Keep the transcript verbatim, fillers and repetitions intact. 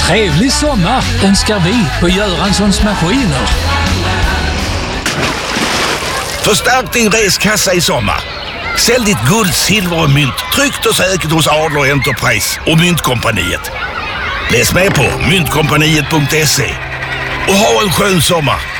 Trevlig sommar önskar vi på Göranssons Maskiner. Förstärk din reskassa i sommar. Sälj ditt guld, silver och mynt tryggt och säkert hos Adler Enterprise och Myntkompaniet. Läs med på myntkompaniet punkt se och ha en skön sommar.